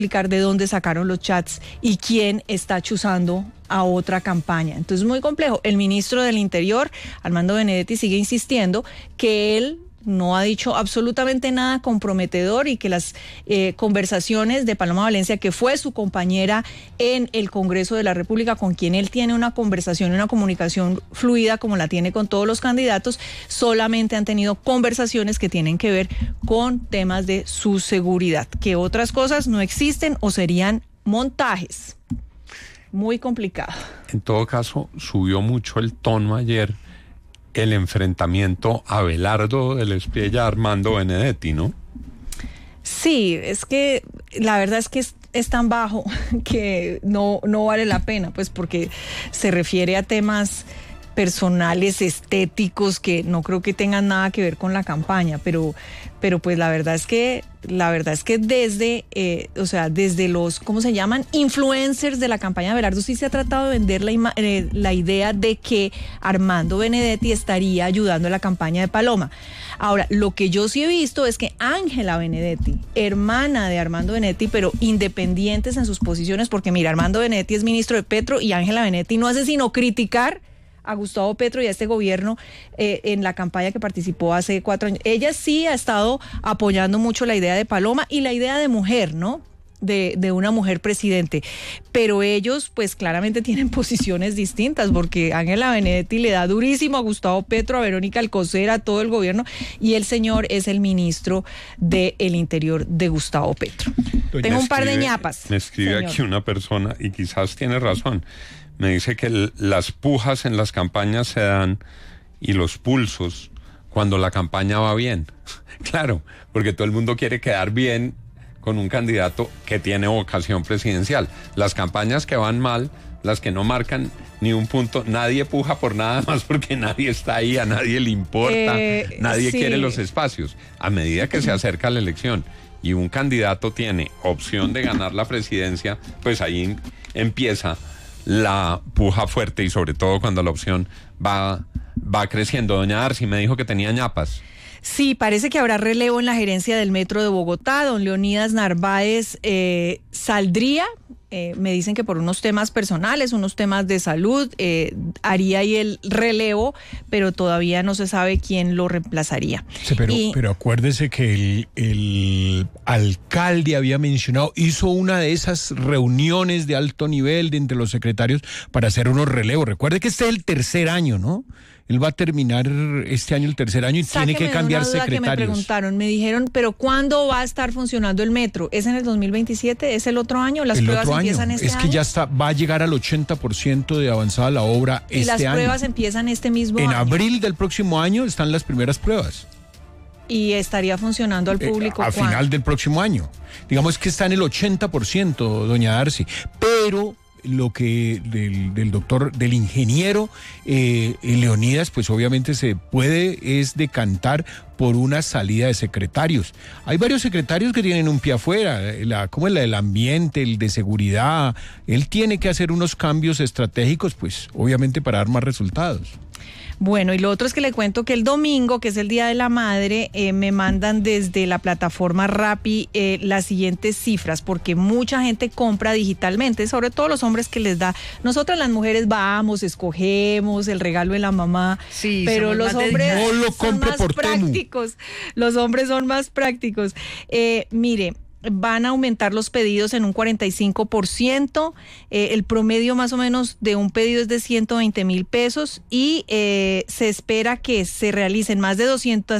explicar de dónde sacaron los chats y quién está chuzando a otra campaña. Entonces es muy complejo. El ministro del Interior, Armando Benedetti, sigue insistiendo que él no ha dicho absolutamente nada comprometedor y que las conversaciones de Paloma Valencia, que fue su compañera en el Congreso de la República, con quien él tiene una conversación y una comunicación fluida como la tiene con todos los candidatos, solamente han tenido conversaciones que tienen que ver con temas de su seguridad, que otras cosas no existen o serían montajes. Muy complicado. En todo caso, subió mucho el tono ayer el enfrentamiento Abelardo del Espía y Armando Benedetti, ¿no? Sí, es que la verdad es que es tan bajo que no vale la pena, pues porque se refiere a temas personales, estéticos, que no creo que tengan nada que ver con la campaña, pero pues la verdad es que desde, desde los, ¿cómo se llaman? Influencers de la campaña de Abelardo, sí se ha tratado de vender la idea de que Armando Benedetti estaría ayudando a la campaña de Paloma. Ahora, lo que yo sí he visto es que Ángela Benedetti, hermana de Armando Benedetti, pero independientes en sus posiciones, porque mira, Armando Benedetti es ministro de Petro y Ángela Benedetti no hace sino criticar a Gustavo Petro y a este gobierno en la campaña que participó hace 4 años. Ella sí ha estado apoyando mucho la idea de Paloma y la idea de mujer, ¿no? De una mujer presidente, pero ellos pues claramente tienen posiciones distintas, porque Ángela Benedetti le da durísimo a Gustavo Petro, a Verónica Alcocer, a todo el gobierno, y el señor es el ministro del Interior de Gustavo Petro. Tengo un par de ñapas. Me escribe señor. Aquí una persona, y quizás tiene razón, me dice que las pujas en las campañas se dan y los pulsos cuando la campaña va bien. Claro, porque todo el mundo quiere quedar bien con un candidato que tiene vocación presidencial. Las campañas que van mal, las que no marcan ni un punto, nadie puja por nada más porque nadie está ahí, a nadie le importa, nadie quiere los espacios. A medida que se acerca la elección y un candidato tiene opción de ganar la presidencia, pues ahí empieza la puja fuerte, y sobre todo cuando la opción va creciendo. Doña Darcy me dijo que tenía ñapas. Sí, parece que habrá relevo en la gerencia del Metro de Bogotá. Don Leonidas Narváez saldría, me dicen que por unos temas personales, unos temas de salud, haría ahí el relevo, pero todavía no se sabe quién lo reemplazaría. Sí, pero acuérdese que el alcalde había mencionado, hizo una de esas reuniones de alto nivel entre los secretarios para hacer unos relevos. Recuerde que este es el tercer año, ¿no? Él va a terminar este año el tercer año y tiene que cambiar secretarios. Que me preguntaron, me dijeron, pero ¿cuándo va a estar funcionando el metro? ¿Es en el 2027? ¿Es el otro año? ¿Las pruebas empiezan este año? Es que ya va a llegar al 80% de avanzada la obra este año. ¿Y las pruebas empiezan este mismo año? En abril del próximo año están las primeras pruebas. ¿Y estaría funcionando al público a final del próximo año? Digamos que está en el 80%, doña Darcy, pero lo que del ingeniero Leonidas, pues obviamente se puede es decantar por una salida de secretarios. Hay varios secretarios que tienen un pie afuera, como la del ambiente, el de seguridad. Él tiene que hacer unos cambios estratégicos, pues obviamente para dar más resultados. Bueno, y lo otro es que le cuento que el domingo, que es el Día de la Madre, me mandan desde la plataforma Rappi las siguientes cifras, porque mucha gente compra digitalmente, sobre todo los hombres que les da. Nosotras las mujeres vamos, escogemos el regalo de la mamá, sí, pero los hombres son más prácticos. Los hombres son más prácticos. Mire, van a aumentar los pedidos en un 45%, el promedio más o menos de un pedido es de 120,000 pesos y se espera que se realicen más de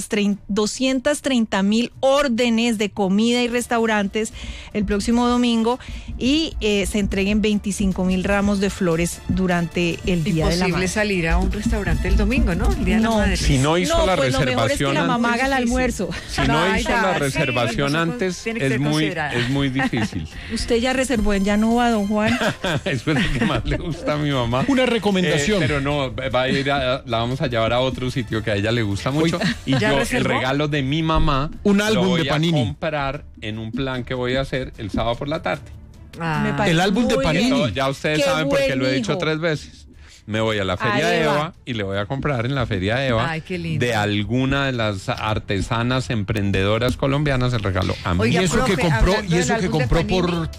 230,000 órdenes de comida y restaurantes el próximo domingo y se entreguen 25,000 ramos de flores durante el Día de la Madre. Imposible salir a un restaurante el domingo, ¿no? El Día de la Madre. Si no hizo la pues reservación lo mejor es que la mamá haga el almuerzo. Si no hizo la reservación antes, es muy difícil. Usted ya reservó en Llanova, don Juan. Eso es lo que más le gusta a mi mamá. Una recomendación. Pero no, la vamos a llevar a otro sitio que a ella le gusta mucho. Y yo el regalo de mi mamá un álbum de Panini. Voy a comprar en un plan que voy a hacer el sábado por la tarde. El álbum de Panini. Ya ustedes saben porque lo he dicho 3 veces. me voy a la Feria de Eva y le voy a comprar en la Feria de Eva Ay, qué lindo. de alguna de las artesanas emprendedoras colombianas el regalo a mí. Oiga, Y eso que profe, compró, hablando y eso del que álbum de compró Panini. por